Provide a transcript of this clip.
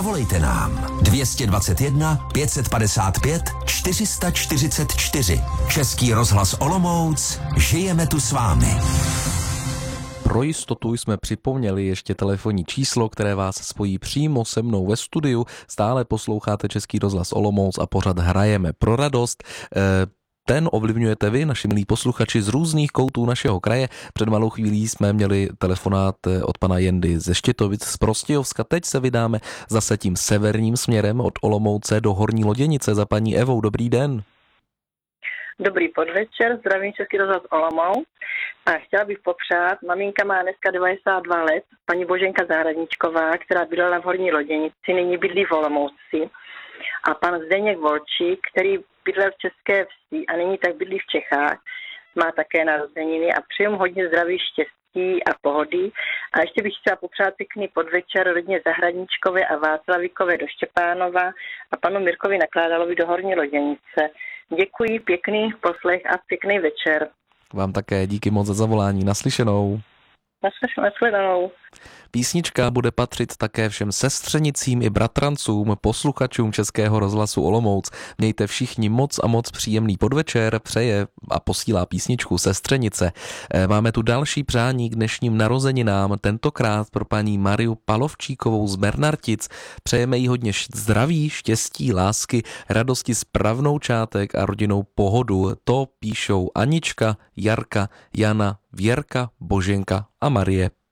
Zavolejte nám 221 555 444. Český rozhlas Olomouc, žijeme tu s vámi. Pro jistotu jsme připomněli ještě telefonní číslo, které vás spojí přímo se mnou ve studiu. Stále posloucháte Český rozhlas Olomouc a pořad Hrajeme pro radost. Ten ovlivňujete vy, naši milí posluchači z různých koutů našeho kraje. Před malou chvílí jsme měli telefonát od pana Jendy ze Štětovic z Prostějovska. Teď se vydáme zase tím severním směrem od Olomouce do Horní Loděnice za paní Evou. Dobrý den. Dobrý podvečer, zdravím Český rozhlas Olomouc. A chtěla bych popřát, maminka má dneska 92 let, paní Boženka Zahradničková, která bydlela v Horní Loděnici, nyní bydlí v Olomouci. A pan Zdeněk Volčík, který bydlel v České Vsi a nyní tak bydlí v Čechách, má také narozeniny a přeju mu hodně zdraví, štěstí a pohody. A ještě bych chtěla popřát pěkný podvečer rodině Zahradničkové a Václavíkové do Štěpánova a panu Mirkovi Nakládalovi do Horní Loděnice. Děkuji, pěkný poslech a pěkný večer. Vám také díky moc za zavolání. Naslyšenou. Naslyšenou. Písnička bude patřit také všem sestřenicím i bratrancům, posluchačům Českého rozhlasu Olomouc. Mějte všichni moc a moc příjemný podvečer, přeje a posílá písničku Sestřenice. Máme tu další přání k dnešním narozeninám, tentokrát pro paní Mariu Palovčíkovou z Bernartic. Přejeme jí hodně zdraví, štěstí, lásky, radosti z pravnoučátek a rodinnou pohodu. To píšou Anička, Jarka, Jana, Věrka, Boženka a Marie.